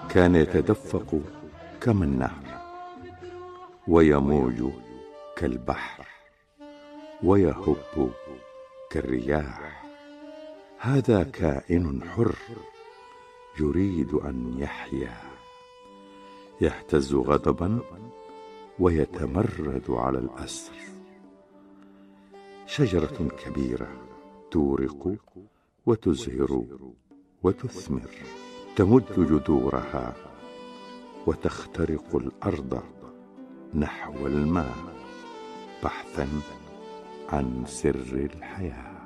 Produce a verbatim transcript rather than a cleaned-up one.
كان يتدفق كما النهر، ويموج كالبحر، ويهب كالرياح. هذا كائن حر يريد أن يحيا، يهتز غضبا ويتمرد على الأسر. شجرة كبيرة تورق وتزهر وتثمر، تمد جذورها وتخترق الأرض نحو الماء بحثا عن سر الحياة.